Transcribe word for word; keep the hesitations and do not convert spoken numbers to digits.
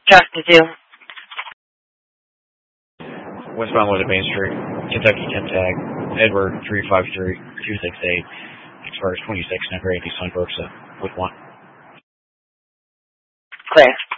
Justin two. Westbound Loaded Main Street, Kentucky ten tag, Edward three five three two six eight, expires twenty-six, number eighty, Sunburst with one. Clear.